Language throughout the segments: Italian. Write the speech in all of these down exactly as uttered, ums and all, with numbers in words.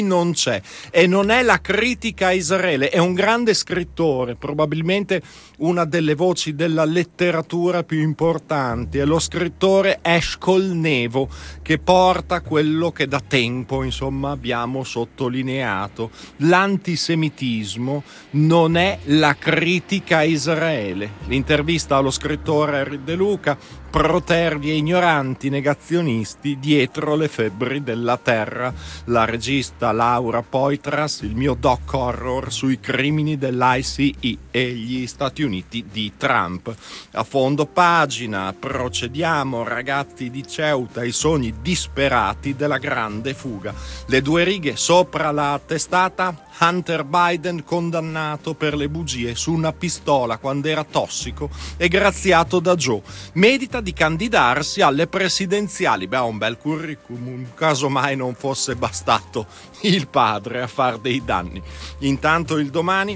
non c'è, e non è la critica a Israele, è un grande scrittore, probabilmente una delle voci della letteratura più importanti, è lo scrittore Eshkol Nevo, che porta quello che da tempo insomma abbiamo sottolineato: l'antisemitismo non è la critica a Israele. L'intervista allo scrittore Henri De Luca: protervi e ignoranti negazionisti dietro le febbri della terra. La regista Laura Poitras, il mio doc horror sui crimini dell'I C E e gli Stati Uniti di Trump. A fondo pagina procediamo, ragazzi di Ceuta, i sogni disperati della grande fuga. Le due righe sopra la testata: Hunter Biden condannato per le bugie su una pistola quando era tossico e graziato da Joe. Medita di candidarsi alle presidenziali. Beh, ha un bel curriculum, caso mai non fosse bastato il padre a far dei danni. Intanto il Domani: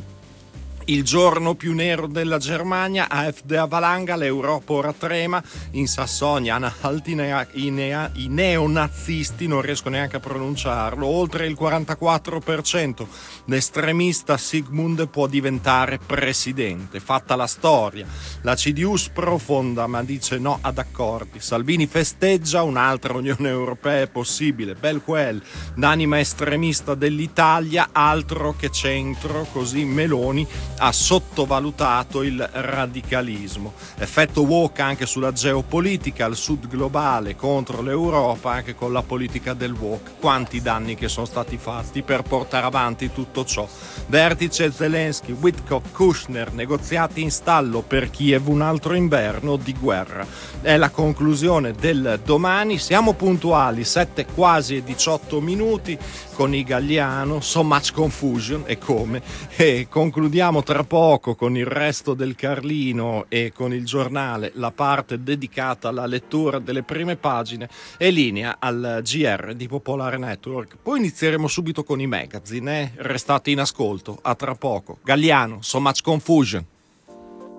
il giorno più nero della Germania, AfD a valanga, l'Europa ora trema, in Sassonia Anhalt i, nea, i, nea, i neonazisti, non riesco neanche a pronunciarlo, oltre il quarantaquattro per cento, l'estremista Sigmund può diventare presidente. Fatta la storia, la C D U sprofonda ma dice no ad accordi, Salvini festeggia, un'altra Unione Europea è possibile, bel quel, l'anima estremista dell'Italia, altro che centro, così Meloni ha sottovalutato il radicalismo. Effetto woke anche sulla geopolitica, il sud globale contro l'Europa, anche con la politica del woke. Quanti danni che sono stati fatti per portare avanti tutto ciò. Vertice Zelensky, Witkoff, Kushner, negoziati in stallo per Kiev, un altro inverno di guerra. È la conclusione del Domani. Siamo puntuali, sette quasi e diciotto minuti con i Galliano, so much confusion e come, e concludiamo tra poco con il resto del Carlino e con il giornale, la parte dedicata alla lettura delle prime pagine, e linea al G R di Popolare Network. Poi inizieremo subito con i magazine, eh? Restate in ascolto, a tra poco. Galliano, so much confusion.